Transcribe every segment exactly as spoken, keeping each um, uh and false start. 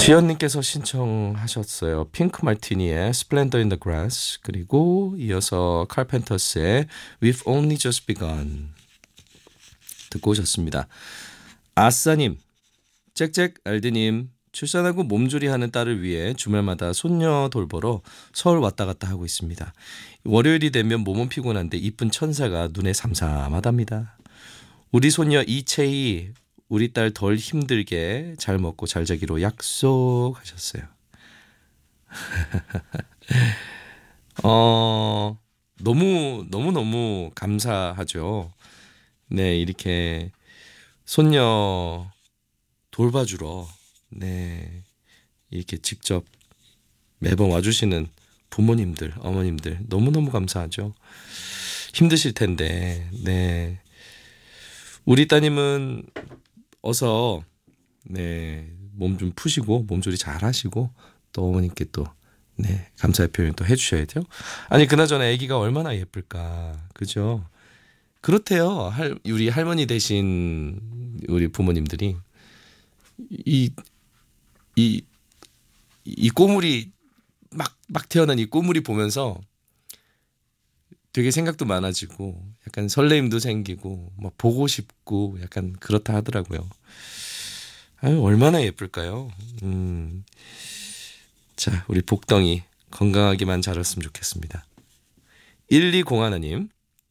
지연님께서 신청하셨어요. 핑크 말티니의 Splendor in the Grass, 그리고 이어서 카펜터스의 We've Only Just Begun 듣고 오셨습니다. 아싸님, 짹짹 알드님, 출산하고 몸조리하는 딸을 위해 주말마다 손녀 돌보러 서울 왔다 갔다 하고 있습니다. 월요일이 되면 몸은 피곤한데 이쁜 천사가 눈에 삼삼하답니다. 우리 손녀 이채희, 우리 딸 덜 힘들게 잘 먹고 잘 자기로 약속하셨어요. 어, 너무 너무 너무 감사하죠. 네, 이렇게 손녀 돌봐주러 네 이렇게 직접 매번 와주시는 부모님들, 어머님들 너무너무 감사하죠. 힘드실 텐데 네 우리 따님은 어서 네 몸 좀 푸시고 몸조리 잘 하시고 또 어머님께 또 네 감사의 표현 또 해주셔야 돼요. 아니 그나저나 아기가 얼마나 예쁠까, 그죠? 그렇대요. 할 우리 할머니 되신 우리 부모님들이 이 이 이 꼬물이 막, 막 태어난 이 꼬물이 보면서 되게 생각도 많아지고 약간 설레임도 생기고 막 보고 싶고 약간 그렇다 하더라고요. 아유, 얼마나 예쁠까요? 음. 자, 우리 복덩이 건강하게만 자랐으면 좋겠습니다. 일이공하나님,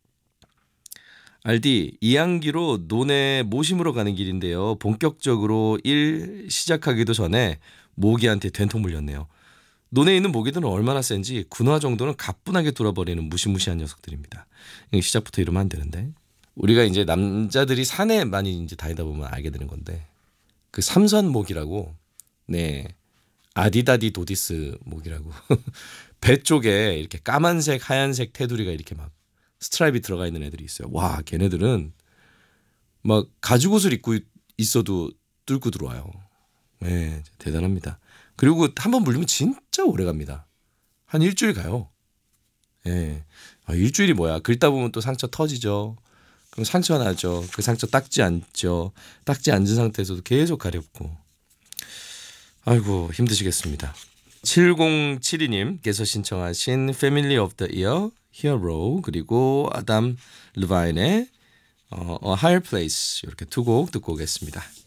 알디, 이항기로 논에 모심으로 가는 길인데요. 본격적으로 일 시작하기도 전에 모기한테 된통 물렸네요. 논에 있는 모기들은 얼마나 센지 군화 정도는 가뿐하게 돌아버리는 무시무시한 녀석들입니다. 시작부터 이러면 안 되는데. 우리가 이제 남자들이 산에 많이 이제 다니다 보면 알게 되는 건데, 그 삼선 모기라고, 네, 아디다디 도디스 모기라고 배 쪽에 이렇게 까만색, 하얀색 테두리가 이렇게 막 스트라이프 들어가 있는 애들이 있어요. 와, 걔네들은 막 가죽 옷을 입고 있어도 뚫고 들어와요. 네, 대단합니다. 그리고 한번 물리면 진짜 오래 갑니다. 한 일주일 가요. 예. 아, 일주일이 뭐야? 긁다 보면 또 상처 터지죠. 그럼 상처 나죠. 그 상처 닦지 않죠. 닦지 않은 상태에서도 계속 가렵고. 아이고, 힘드시겠습니다. 칠공칠이님께서 신청하신 Family of the Year, Hero, 그리고 아담 르바인의 어, A Higher Place, 이렇게 두 곡 듣고 오겠습니다.